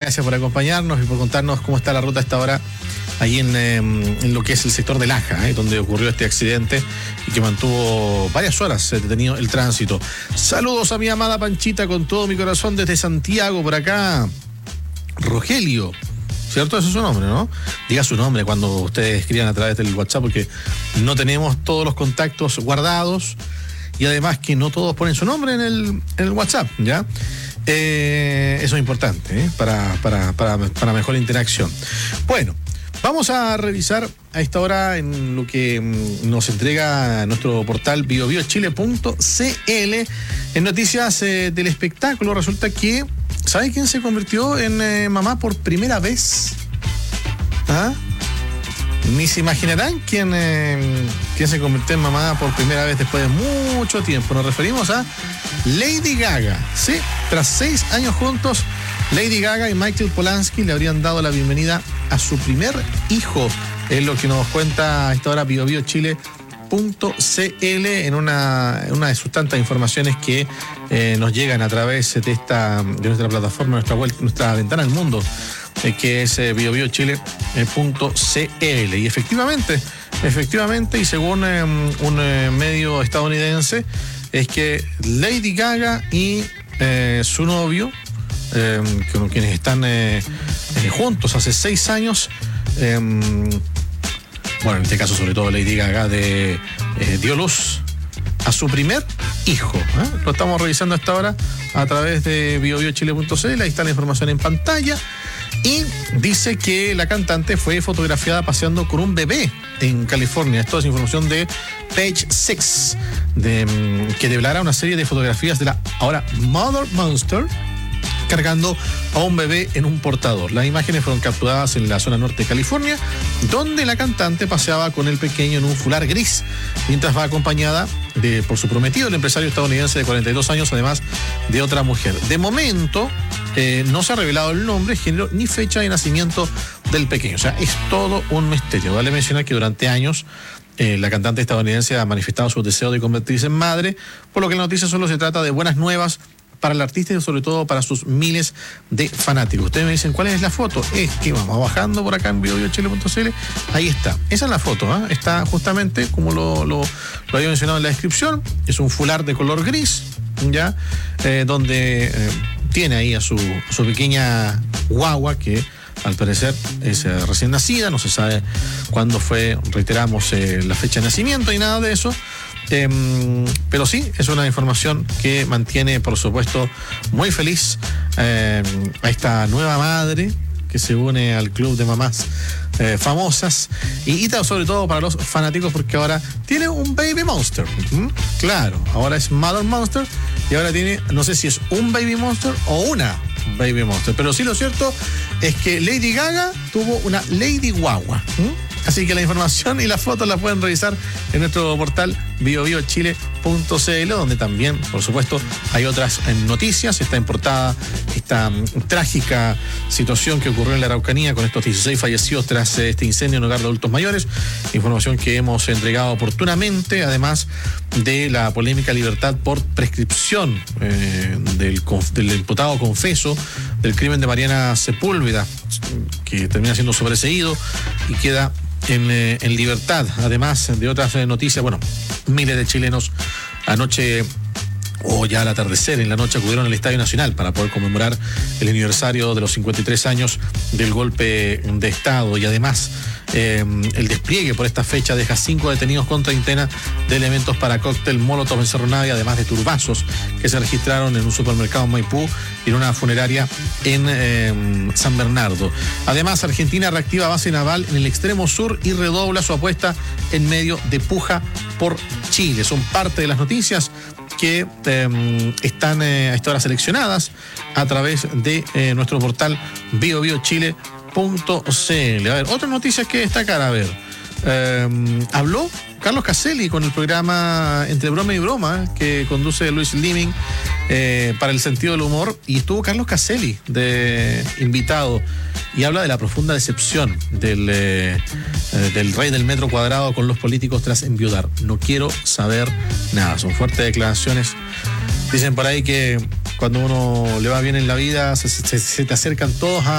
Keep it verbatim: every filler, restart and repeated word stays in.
gracias por acompañarnos y por contarnos cómo está la ruta a esta hora ahí en, eh, en lo que es el sector de Laja, eh, donde ocurrió este accidente y que mantuvo varias horas eh, detenido el tránsito. Saludos a mi amada Panchita con todo mi corazón desde Santiago, por acá. Rogelio, ¿cierto? Ese es su nombre, ¿no? Diga su nombre cuando ustedes escriban a través del WhatsApp, porque no tenemos todos los contactos guardados y además que no todos ponen su nombre en el, en el WhatsApp, ¿ya? Eh, eso es importante, ¿eh? para, para, para, para mejor interacción. Bueno, vamos a revisar a esta hora en lo que nos entrega nuestro portal bio bio chile punto c l. En noticias eh, del espectáculo, resulta que, ¿sabe quién se convirtió en eh, mamá por primera vez? ¿Ah? Ni se imaginarán quién, eh, quién se convirtió en mamá por primera vez después de mucho tiempo. Nos referimos a Lady Gaga. Sí, tras seis años juntos, Lady Gaga y Michael Polanski le habrían dado la bienvenida a su primer hijo. Es lo que nos cuenta a esta hora bio bio chile punto c l en una, en una de sus tantas informaciones que eh, nos llegan a través de esta de nuestra plataforma, nuestra web, nuestra ventana al mundo, eh, que es eh, bio bio chile punto c l. Y efectivamente, efectivamente, y según eh, un eh, medio estadounidense, es que Lady Gaga y eh, su novio, eh, con quienes están eh, eh, juntos hace seis años, eh, bueno, en este caso sobre todo Lady Gaga, de, eh, dio luz a su primer hijo. ¿eh? Lo estamos revisando hasta ahora a través de bio bio chile punto c l, ahí está la información en pantalla. Y dice que la cantante fue fotografiada paseando con un bebé en California. Esto es información de Page Six, de, que develará una serie de fotografías de la ahora Mother Monster cargando a un bebé en un portador. Las imágenes fueron capturadas en la zona norte de California, donde la cantante paseaba con el pequeño en un fular gris, mientras va acompañada de, por su prometido, el empresario estadounidense de cuarenta y dos años, además de otra mujer. De momento, eh, no se ha revelado el nombre, género ni fecha de nacimiento del pequeño. O sea, es todo un misterio. Vale mencionar que durante años Eh, la cantante estadounidense ha manifestado su deseo de convertirse en madre, por lo que la noticia solo se trata de buenas nuevas para el artista y sobre todo para sus miles de fanáticos. Ustedes me dicen, ¿cuál es la foto? Es que vamos bajando por acá en bio bio chile punto c l. Ahí está. Esa es la foto, ¿eh? Está justamente como lo, lo, lo había mencionado en la descripción. Es un fular de color gris, ¿ya? Eh, donde eh, tiene ahí a su, a su pequeña guagua que al parecer es eh, recién nacida, no se sabe cuándo fue, reiteramos, eh, la fecha de nacimiento y nada de eso. Eh, pero sí, es una información que mantiene, por supuesto, muy feliz eh, a esta nueva madre que se une al club de mamás eh, famosas y, y sobre todo para los fanáticos, porque ahora tiene un baby monster. ¿Mm? Claro, ahora es Mother Monster y ahora tiene, no sé si es un baby monster o una baby monster, pero sí lo cierto es que Lady Gaga tuvo una Lady Guagua. ¿Mm? Así que la información y las fotos las pueden revisar en nuestro portal bio bio chile punto c l, donde también, por supuesto, hay otras noticias. Está en portada esta um, trágica situación que ocurrió en la Araucanía con estos dieciséis fallecidos tras eh, este incendio en un hogar de adultos mayores. Información que hemos entregado oportunamente, además de la polémica libertad por prescripción eh, del, del imputado confeso del crimen de Mariana Sepúlveda, que termina siendo sobreseído y queda En, eh, en libertad, además de otras eh, noticias. Bueno, miles de chilenos anoche o ya al atardecer en la noche acudieron al Estadio Nacional para poder conmemorar el aniversario de los cincuenta y tres años del golpe de Estado y además eh, el despliegue por esta fecha deja cinco detenidos con treintena de elementos para cóctel molotov en Cerro Navia, además de turbazos que se registraron en un supermercado en Maipú y en una funeraria en eh, San Bernardo. Además, Argentina reactiva base naval en el extremo sur y redobla su apuesta en medio de puja por Chile. Son parte de las noticias que eh, están eh, a esta hora seleccionadas a través de eh, nuestro portal bio bio chile punto c l. A ver, otras noticias que destacar, a ver. Eh, habló Carlos Caselli con el programa Entre Broma y Broma que conduce Luis Liming eh, para el sentido del humor, y estuvo Carlos Caselli de invitado y habla de la profunda decepción del, eh, del rey del metro cuadrado con los políticos tras enviudar. No quiero saber nada. Son fuertes declaraciones. Dicen por ahí que cuando uno le va bien en la vida se, se, se te acercan todos a